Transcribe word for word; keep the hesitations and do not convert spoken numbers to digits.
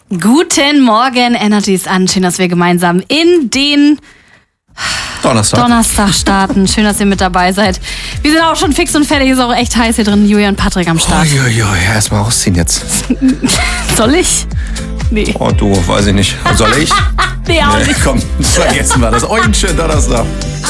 Guten Morgen, Energy ist an. Schön, dass wir gemeinsam in den Donnerstag. Donnerstag starten. Schön, dass ihr mit dabei seid. Wir sind auch schon fix und fertig. Ist auch echt heiß hier drin. Julia und Patrick am Start. Uiuiui, erstmal ausziehen jetzt. Soll ich? Nee. Oh, du, weiß ich nicht. Soll ich? Nee, auch Nee, nicht. komm, vergessen wir das. Euch einen schönen Donnerstag.